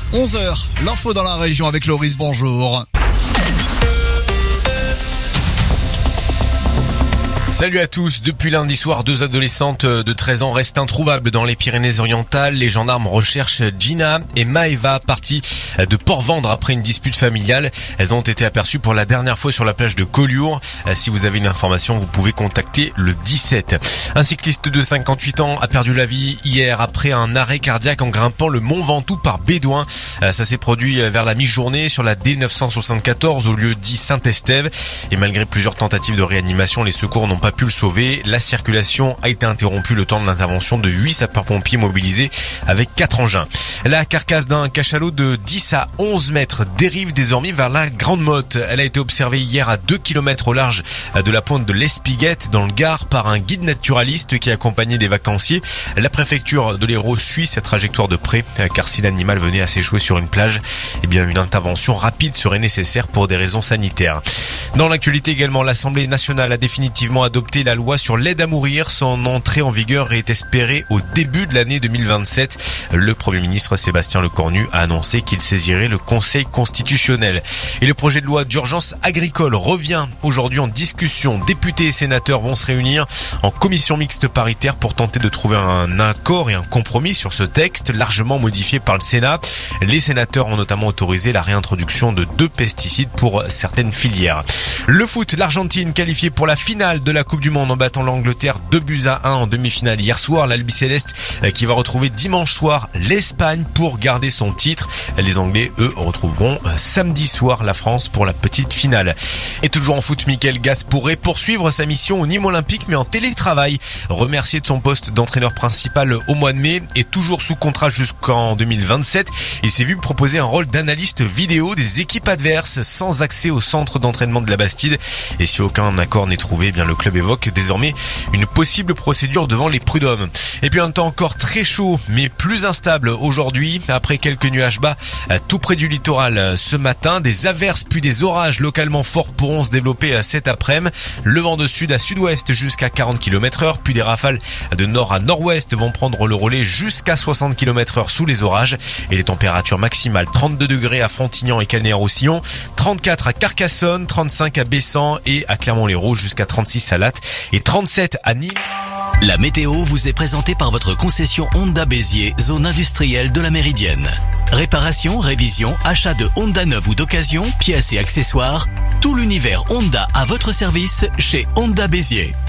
11h, l'info dans la région avec Loris, bonjour. Salut à tous. Depuis lundi soir, 2 adolescentes de 13 ans restent introuvables dans les Pyrénées-Orientales. Les gendarmes recherchent Gina et Maëva, parties de Port-Vendre après une dispute familiale. Elles ont été aperçues pour la dernière fois sur la plage de Collioure. Si vous avez une information, vous pouvez contacter le 17. Un cycliste de 58 ans a perdu la vie hier après un arrêt cardiaque en grimpant le Mont Ventoux par Bédouin. Ça s'est produit vers la mi-journée sur la D974 au lieu dit Saint-Estève. Et malgré plusieurs tentatives de réanimation, les secours n'ont pas pu le sauver. La circulation a été interrompue le temps de l'intervention de 8 sapeurs-pompiers mobilisés avec 4 engins. La carcasse d'un cachalot de 10 à 11 mètres dérive désormais vers la Grande Motte. Elle a été observée hier à 2 km au large de la pointe de l'Espiguette dans le Gard par un guide naturaliste qui accompagnait des vacanciers. La préfecture de l'Hérault suit cette trajectoire de près car si l'animal venait à s'échouer sur une plage, une intervention rapide serait nécessaire pour des raisons sanitaires. Dans l'actualité également, l'Assemblée nationale a définitivement adopté la loi sur l'aide à mourir. Son entrée en vigueur est espérée au début de l'année 2027. Le Premier ministre Sébastien Lecornu a annoncé qu'il saisirait le Conseil constitutionnel. Et le projet de loi d'urgence agricole revient aujourd'hui en discussion. Députés et sénateurs vont se réunir en commission mixte paritaire pour tenter de trouver un accord et un compromis sur ce texte largement modifié par le Sénat. Les sénateurs ont notamment autorisé la réintroduction de 2 pesticides pour certaines filières. Le foot, l'Argentine qualifiée pour la finale de la Coupe du Monde en battant l'Angleterre 2-1 en demi-finale hier soir. L'Albi Céleste qui va retrouver dimanche soir l'Espagne pour garder son titre. Les Anglais, eux, retrouveront samedi soir la France pour la petite finale. Et toujours en foot, Michael Gas pourrait poursuivre sa mission au Nîmes Olympique mais en télétravail. Remercié de son poste d'entraîneur principal au mois de mai et toujours sous contrat jusqu'en 2027, il s'est vu proposer un rôle d'analyste vidéo des équipes adverses sans accès au centre d'entraînement de la Bastide. Et si aucun accord n'est trouvé, le club évoque désormais une possible procédure devant les prud'hommes. Et puis un temps encore très chaud mais plus instable aujourd'hui après quelques nuages bas tout près du littoral ce matin. Des averses puis des orages localement forts pourront se développer cet après-midi. Le vent de sud à sud-ouest jusqu'à 40 km/h puis des rafales de nord à nord-ouest vont prendre le relais jusqu'à 60 km/h sous les orages. Et les températures maximales 32 degrés à Frontignan et Canet-en-Roussillon, 34 à Carcassonne, 35 à Bessan et à Clermont-Lérault jusqu'à 36 à Latte et 37 à Nîmes. La météo vous est présentée par votre concession Honda Béziers, zone industrielle de la Méridienne. Réparation, révision, achat de Honda neuve ou d'occasion, pièces et accessoires, tout l'univers Honda à votre service chez Honda Béziers.